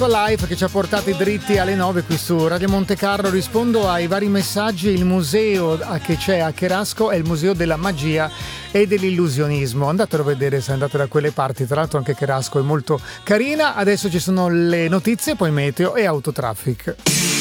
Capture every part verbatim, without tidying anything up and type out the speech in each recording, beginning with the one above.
Live che ci ha portati dritti alle nove qui su Radio Monte Carlo. Rispondo ai vari messaggi. Il museo che c'è a Cherasco è il museo della magia e dell'illusionismo. Andatelo a vedere se andate da quelle parti. Tra l'altro anche Cherasco è molto carina. Adesso ci sono le notizie, poi meteo e autotraffic.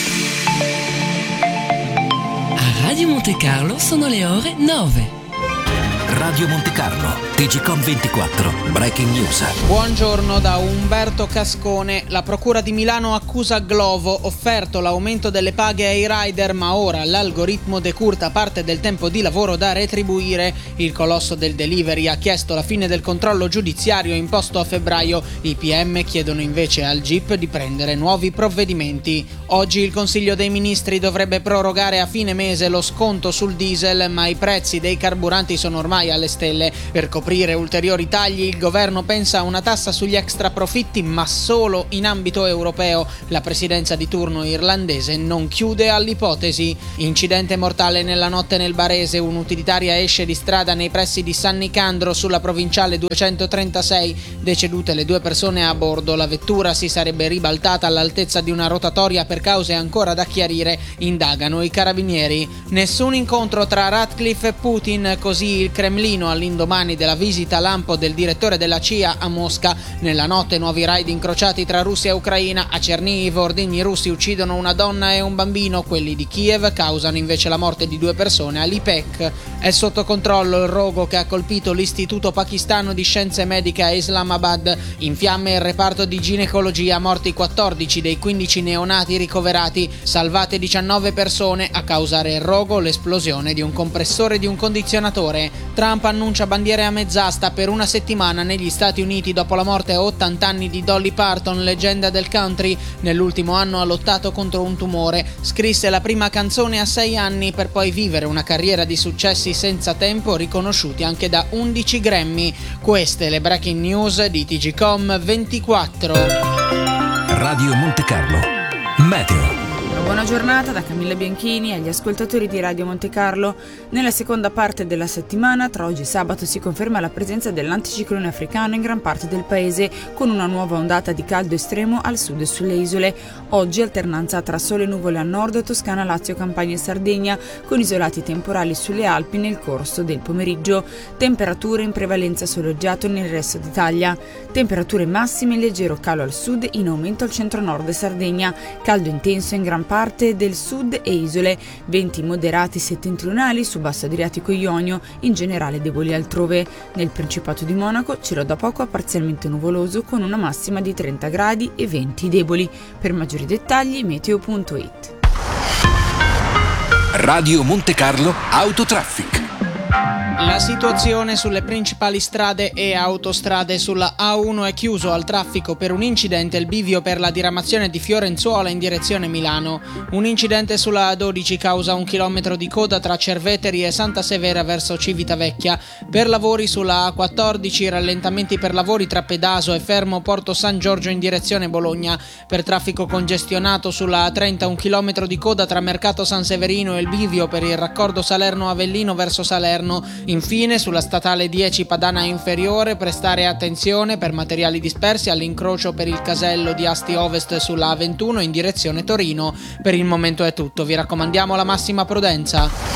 A Radio Monte Carlo sono le ore nove. Radio Monte Carlo, T G Com ventiquattro, Breaking News. Buongiorno da Umberto Cascone. La Procura di Milano accusa Glovo, offerto l'aumento delle paghe ai rider, ma ora l'algoritmo decurta parte del tempo di lavoro da retribuire. Il colosso del delivery ha chiesto la fine del controllo giudiziario imposto a febbraio. I P M chiedono invece al G I P di prendere nuovi provvedimenti. Oggi il Consiglio dei Ministri dovrebbe prorogare a fine mese lo sconto sul diesel, ma i prezzi dei carburanti sono ormai alle stelle. Per coprire ulteriori tagli il governo pensa a una tassa sugli extra profitti, ma solo in ambito europeo. La presidenza di turno irlandese non chiude all'ipotesi. Incidente mortale nella notte nel Barese. Un'utilitaria esce di strada nei pressi di San Nicandro sulla provinciale duecentotrentasei. Decedute le due persone a bordo. La vettura si sarebbe ribaltata all'altezza di una rotatoria per cause ancora da chiarire. Indagano i carabinieri. Nessun incontro tra Ratcliffe e Putin, così il Cremlino all'indomani della visita lampo del direttore della C I A a Mosca. Nella notte nuovi raid incrociati tra Russia e Ucraina. A Cerniv ordigni russi uccidono una donna e un bambino. Quelli di Kiev causano invece la morte di due persone all'Ipec. È sotto controllo il rogo che ha colpito l'Istituto Pakistano di Scienze Mediche a Islamabad. In fiamme il reparto di ginecologia, morti quattordici dei quindici neonati ricoverati, salvate diciannove persone. A causare il rogo l'esplosione di un compressore di un condizionatore. Trump annuncia bandiere a mezz'asta per una settimana negli Stati Uniti dopo la morte a ottanta anni di Dolly Parton, leggenda del country. Nell'ultimo anno ha lottato contro un tumore. Scrisse la prima canzone a sei anni per poi vivere una carriera di successi senza tempo, riconosciuti anche da undici Grammy. Queste le breaking news di T G Com ventiquattro. Radio Monte Carlo, meteo. Buona giornata da Camilla Bianchini agli ascoltatori di Radio Monte Carlo. Nella seconda parte della settimana, tra oggi e sabato, si conferma la presenza dell'anticiclone africano in gran parte del paese, con una nuova ondata di caldo estremo al sud e sulle isole. Oggi alternanza tra sole e nuvole a nord, Toscana, Lazio, Campania e Sardegna, con isolati temporali sulle Alpi nel corso del pomeriggio. Temperature in prevalenza soleggiato nel resto d'Italia. Temperature massime in leggero calo al sud, in aumento al centro-nord e Sardegna. Caldo intenso in gran parte del sud e isole, venti moderati settentrionali su basso Adriatico Ionio, in generale deboli altrove. Nel Principato di Monaco cielo da poco a parzialmente nuvoloso con una massima di trenta gradi e venti deboli. Per maggiori dettagli meteo punto it. Radio Monte Carlo Autotraffic. La situazione sulle principali strade e autostrade. Sulla A uno è chiuso al traffico per un incidente il bivio per la diramazione di Fiorenzuola in direzione Milano. Un incidente sulla A dodici causa un chilometro di coda tra Cerveteri e Santa Severa verso Civitavecchia. Per lavori sulla A quattordici rallentamenti per lavori tra Pedaso e Fermo Porto San Giorgio in direzione Bologna. Per traffico congestionato sulla A trenta un chilometro di coda tra Mercato San Severino e il bivio per il raccordo Salerno-Avellino verso Salerno. Infine, sulla statale dieci Padana Inferiore, prestare attenzione per materiali dispersi all'incrocio per il casello di Asti Ovest sulla A ventuno in direzione Torino. Per il momento è tutto, vi raccomandiamo la massima prudenza.